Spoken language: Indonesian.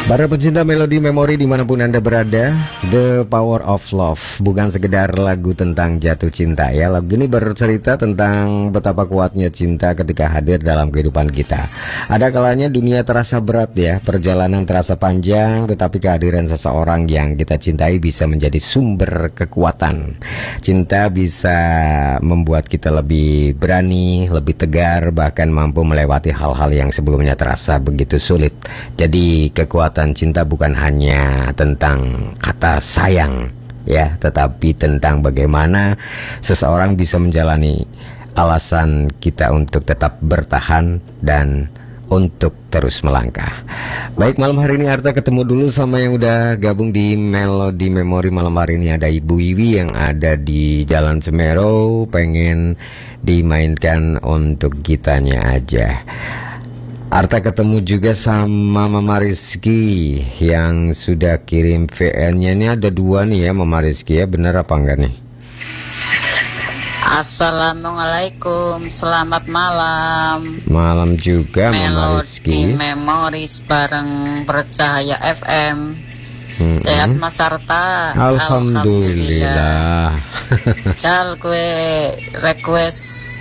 Para pecinta melodi memori dimanapun Anda berada, The Power of Love bukan sekedar lagu tentang jatuh cinta ya. Lagu ini bercerita tentang betapa kuatnya cinta ketika hadir dalam kehidupan kita. Ada kalanya dunia terasa berat ya, perjalanan terasa panjang, tetapi kehadiran seseorang yang kita cintai bisa menjadi sumber kekuatan. Cinta bisa membuat kita lebih berani, lebih tegar, bahkan mampu melewati hal-hal yang sebelumnya terasa begitu sulit. Jadi kekuatan cinta bukan hanya tentang kata sayang ya, tetapi tentang bagaimana seseorang bisa menjalani alasan kita untuk tetap bertahan dan untuk terus melangkah. Baik, malam hari ini Arta ketemu dulu sama yang udah gabung di Melodi Memori. Malam hari ini ada Ibu Wiwi yang ada di Jalan Semeru, pengen dimainkan untuk gitanya aja. Arta ketemu juga sama Mama Rizky yang sudah kirim VN-nya. Ini ada dua nih ya Mama Rizky ya, bener apa enggak nih? Assalamualaikum, selamat malam. Malam juga Mama Rizky. Melodi Memories bareng Bercahaya FM. Sehat Mas Arta? Alhamdulillah. Jal kue request